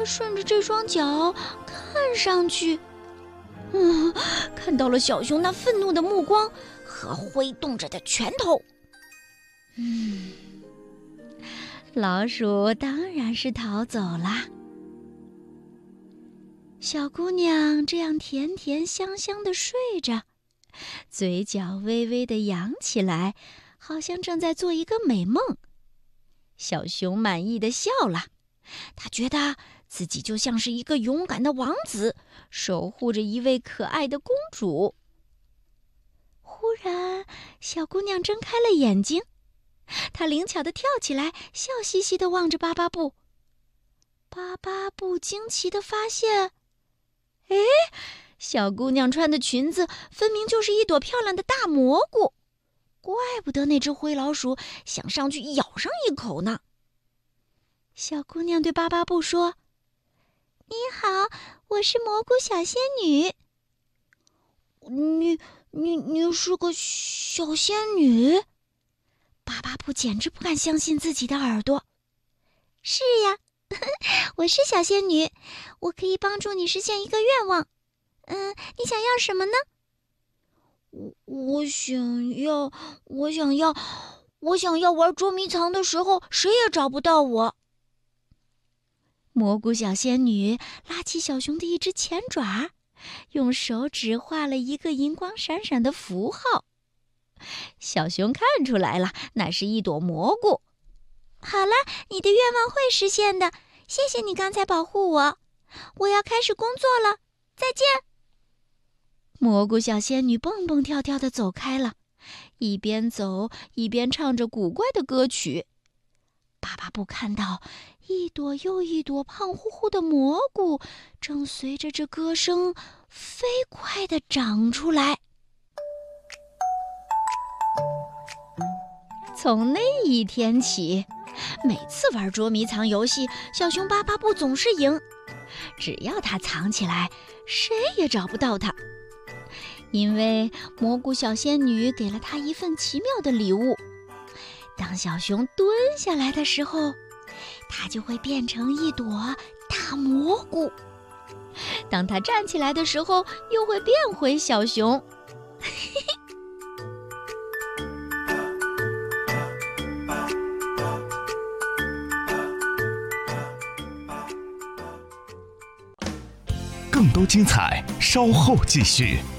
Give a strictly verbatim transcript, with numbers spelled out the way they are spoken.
他顺着这双脚看上去，嗯，看到了小熊那愤怒的目光和挥动着的拳头。嗯，老鼠当然是逃走了。小姑娘这样甜甜香香地睡着，嘴角微微地扬起来，好像正在做一个美梦。小熊满意地笑了，他觉得自己就像是一个勇敢的王子，守护着一位可爱的公主。忽然，小姑娘睁开了眼睛，她灵巧地跳起来，笑嘻嘻地望着巴巴布。巴巴布惊奇地发现，哎，小姑娘穿的裙子分明就是一朵漂亮的大蘑菇，怪不得那只灰老鼠想上去咬上一口呢。小姑娘对巴巴布说：“你好，我是蘑菇小仙女。”你你你是个小仙女？巴巴布简直不敢相信自己的耳朵。是呀，我是小仙女，我可以帮助你实现一个愿望。嗯，你想要什么呢？我我想要，我想要，我想要玩捉迷藏的时候，谁也找不到我。蘑菇小仙女拉起小熊的一只前爪，用手指画了一个银光闪闪的符号。小熊看出来了，那是一朵蘑菇。好了，你的愿望会实现的，谢谢你刚才保护我。我要开始工作了，再见。蘑菇小仙女蹦蹦跳跳地走开了，一边走一边唱着古怪的歌曲。巴巴布看到一朵又一朵胖乎乎的蘑菇正随着这歌声飞快地长出来。从那一天起，每次玩捉迷藏游戏，小熊巴巴布总是赢。只要他藏起来，谁也找不到他。因为蘑菇小仙女给了他一份奇妙的礼物。当小熊蹲下来的时候，它就会变成一朵大蘑菇；当它站起来的时候，又会变回小熊。 更多精彩，稍后继续。